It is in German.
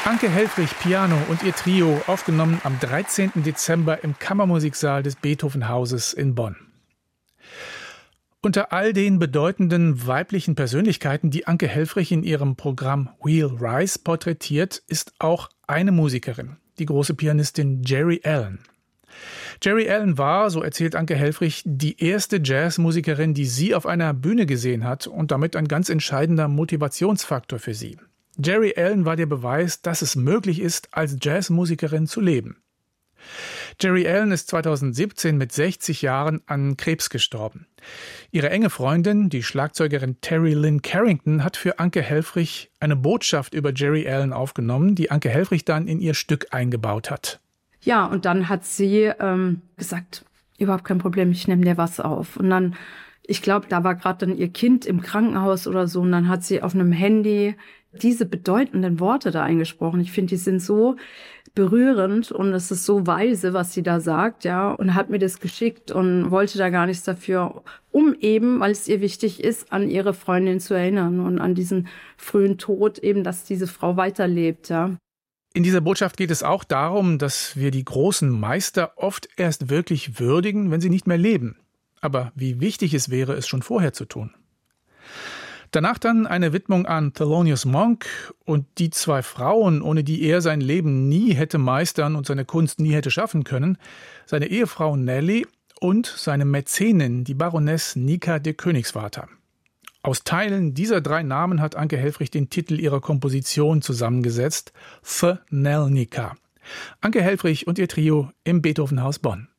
Anke Helfrich, Piano und ihr Trio, aufgenommen am 13. Dezember im Kammermusiksaal des Beethoven-Hauses in Bonn. Unter all den bedeutenden weiblichen Persönlichkeiten, die Anke Helfrich in ihrem Programm We'll Rise porträtiert, ist auch eine Musikerin, die große Pianistin Geri Allen. Geri Allen war, so erzählt Anke Helfrich, die erste Jazzmusikerin, die sie auf einer Bühne gesehen hat und damit ein ganz entscheidender Motivationsfaktor für sie. Geri Allen war der Beweis, dass es möglich ist, als Jazzmusikerin zu leben. Geri Allen ist 2017 mit 60 Jahren an Krebs gestorben. Ihre enge Freundin, die Schlagzeugerin Terry Lynn Carrington, hat für Anke Helfrich eine Botschaft über Geri Allen aufgenommen, die Anke Helfrich dann in ihr Stück eingebaut hat. Ja, und dann hat sie gesagt, überhaupt kein Problem, ich nehme dir was auf. Und dann, ich glaube, da war gerade dann ihr Kind im Krankenhaus oder so, und dann hat sie auf einem Handy diese bedeutenden Worte da eingesprochen. Ich finde, die sind so berührend und es ist so weise, was sie da sagt, ja, und hat mir das geschickt und wollte da gar nichts dafür, um eben, weil es ihr wichtig ist, an ihre Freundin zu erinnern und an diesen frühen Tod eben, dass diese Frau weiterlebt, ja. In dieser Botschaft geht es auch darum, dass wir die großen Meister oft erst wirklich würdigen, wenn sie nicht mehr leben. Aber wie wichtig es wäre, es schon vorher zu tun. Danach dann eine Widmung an Thelonious Monk und die zwei Frauen, ohne die er sein Leben nie hätte meistern und seine Kunst nie hätte schaffen können, seine Ehefrau Nellie und seine Mäzenin, die Baroness Nika de Königswarter. Aus Teilen dieser drei Namen hat Anke Helfrich den Titel ihrer Komposition zusammengesetzt, The Nell Nika. Anke Helfrich und ihr Trio im Beethoven-Haus Bonn.